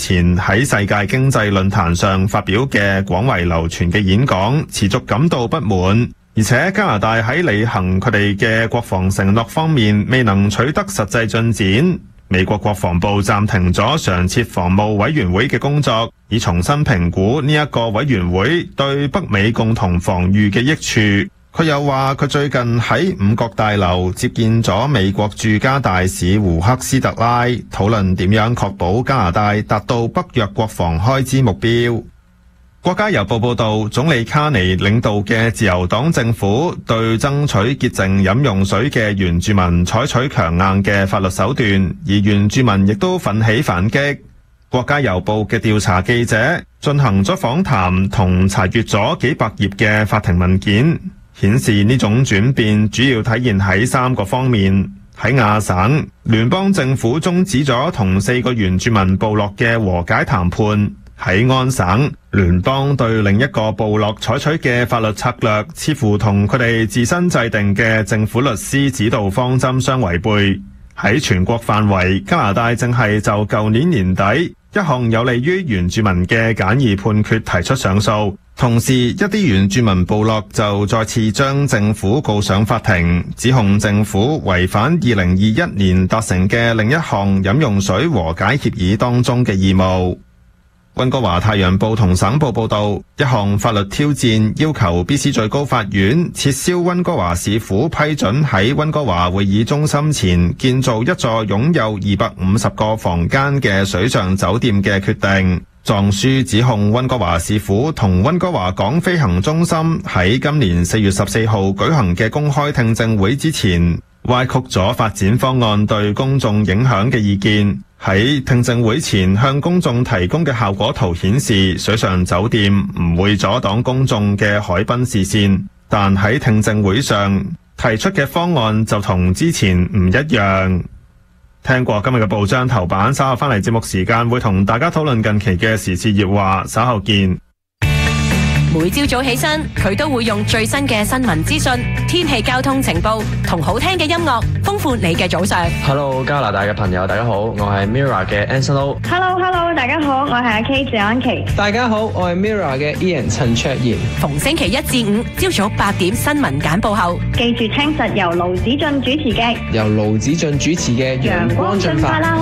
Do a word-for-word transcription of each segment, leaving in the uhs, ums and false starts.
前喺世界經濟論壇上發表嘅廣為流傳嘅演講持續感到不滿，而且加拿大喺履行佢哋嘅國防承諾方面未能取得實際進展。美國國防部暫停咗常設防務委員會嘅工作，以重新評估呢一個委員會對北美共同防禦嘅益處。佢又話佢最近喺五角大樓接見咗美國駐加大使胡克斯特拉，討論點樣確保加拿大達到北約國防開支目標。國家郵報報道，總理卡尼領導嘅自由黨政府對爭取潔淨飲用水嘅原住民採取強硬嘅法律手段，而原住民亦都奮起反擊。國家郵報嘅調查記者進行咗訪談同查閱咗幾百頁嘅法庭文件，顯示呢種轉變主要體現喺三個方面。喺亞省，聯邦政府終止咗同四個原住民部落嘅和解談判。喺安省，聯邦對另一個部落採取嘅法律策略，似乎同佢哋自身制定嘅政府律師指導方針相違背。喺全國範圍，加拿大正係就舊年年底一項有利於原住民嘅簡易判決提出上訴，同時一啲原住民部落就再次將政府告上法庭，指控政府違反二零二一年達成嘅另一項飲用水和解協議當中嘅義務。溫哥華太陽報同省報報道，一項法律挑戰要求 B C 最高法院撤銷溫哥華市府批准喺溫哥華會議中心前建造一座擁有二百五十個房間嘅水上酒店嘅決定。狀書指控溫哥華市府同溫哥華港飛行中心喺今年四月十四號舉行嘅公開聽證會之前，歪曲咗發展方案對公眾影響嘅意見。喺聽證會前向公眾提供嘅效果圖顯示，水上酒店唔會阻擋公眾嘅海濱視線，但喺聽證會上提出嘅方案就同之前唔一樣。聽過今日嘅報章頭版，稍後翻嚟節目時間會同大家討論近期嘅時事熱話，稍後見。 每朝早起身，佢都會用最新嘅新聞資訊、天氣、交通情報同好聽嘅音樂，豐富你嘅早上。 Hello， 加拿大嘅朋友，大家好，我係 Mirror 嘅 Anson。 Hello，Hello， 大家好，我係阿 K 謝安琪。 大家好，我係 Mirror 嘅 Ian 陳卓賢。 逢星期一至五朝早八點新聞簡報後， 記住聽實由盧子俊主持嘅， 由盧子俊主持嘅陽光進發啦。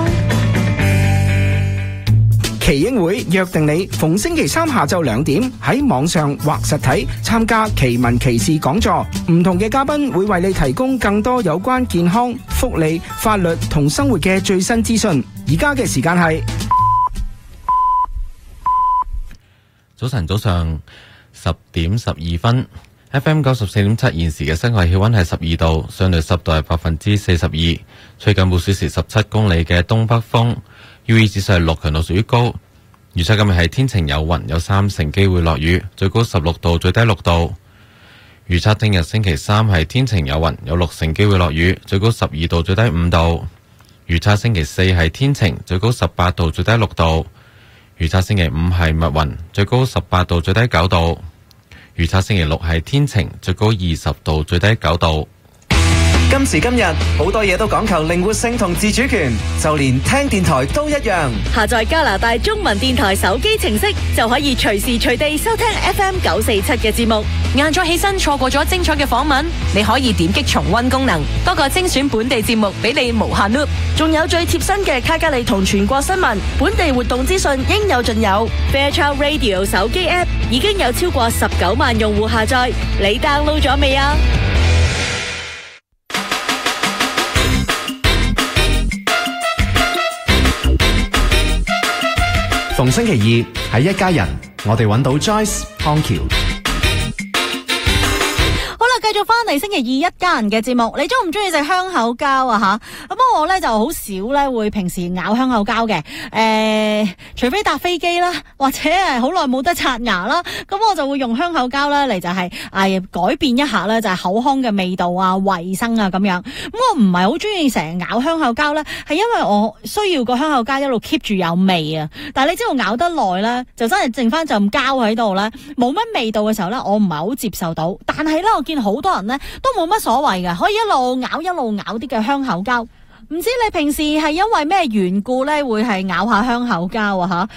耆英會約定你逢星期三下晝兩點喺網上或實體參加奇聞奇事講座，唔同嘅嘉賓會為你提供更多有關健康、福利、法律同生活嘅最新資訊。而家嘅時間係早晨，早上十點十二分 ，F M 九十四點七，現時嘅室外氣溫係十二度，相對濕度係百分之四十二，吹緊每小時十七公里嘅東北風。U E 指數係六，強度屬於高。預測今日係天晴有雲，有三成機會落雨，最高十六度，最低六度。預測聽日星期三係天晴有雲，有六成機會落雨，最高十二度，最低五度。預測星期四係天晴，最高十八度，最低六度。預測星期五係密雲，最高十八度，最低九度。預測星期六係天晴，最高二十度，最低九度。 今時今日好多嘢都講求靈活性同自主權，就連聽電台都一樣。 下載加拿大中文電台手機程式就可以隨時隨地收聽 F M 九四七嘅節目。 晏咗起身錯過咗精彩嘅訪問，你可以點擊重溫功能，多個精選本地節目俾你無限 loop， 仲有最貼身嘅卡加利同全國新聞、本地活動資訊應有盡有。Fairchild Radio 手機 App 已經有超過十九萬用戶下載，你 download 咗未啊？ 逢星期二喺一家人，我哋揾到 Joyce 康橋。 繼續翻嚟星期二一家人嘅節目，你中唔中意食香口膠啊吓？咁啊我咧就好少咧會平時咬香口膠嘅，誒、呃，除非搭飛機啦，或者係好耐冇得刷牙啦，咁我就會用香口膠咧嚟就係、是、誒、呃、改變一下咧，就係、是、口腔嘅味道啊、衛生啊咁樣。咁我唔係好中意成日咬香口膠咧，係因為我需要個香口膠一路 keep 住有味啊。但係你知道咬得耐咧，就真係剩翻陣膠喺度咧，冇乜味道嘅時候咧，我唔係好接受到。但係咧，我見好多人咧都冇乜所謂嘅，可以一路咬一路咬啲嘅香口膠。唔知你平時係因為咩緣故咧會係咬下香口膠啊吓？